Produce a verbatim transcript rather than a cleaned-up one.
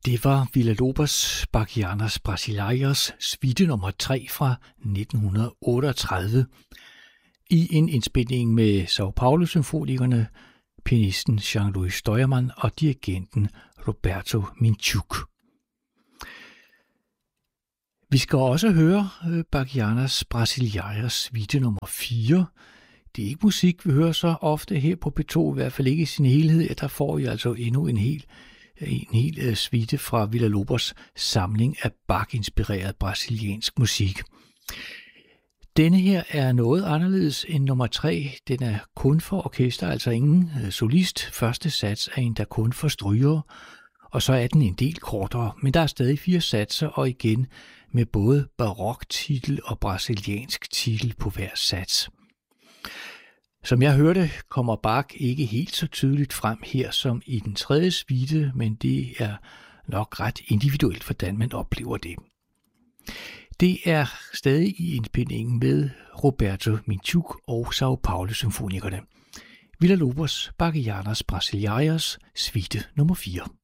Det var Villa-Lobos Bachianas Brasileiras suite nummer tre fra nitten otteogtredive i en indspilning med São Paulo-symfonikerne, pianisten Jean-Louis Steuermann og dirigenten Roberto Minchuk. Vi skal også høre Bachianas Brasileiras suite nummer fire. Det er ikke musik, vi hører så ofte her på P to, i hvert fald ikke i sin helhed. Der får I altså endnu en hel, en hel suite fra Villa-Lobos samling af Bach-inspireret brasiliansk musik. Denne her er noget anderledes end nummer tre. Den er kun for orkester, altså ingen solist. Første sats er endda kun for strygere, og så er den en del kortere. Men der er stadig fire satser, og igen med både barok-titel og brasiliansk titel på hver sats. Som jeg hørte, kommer Bach ikke helt så tydeligt frem her som i den tredje suite, men det er nok ret individuelt, hvordan man oplever det. Det er stadig i indspilningen med Roberto Minchuk og São Paulo-symfonikerne. Villa-Lobos Bachianas Brasileiras suite nummer fire.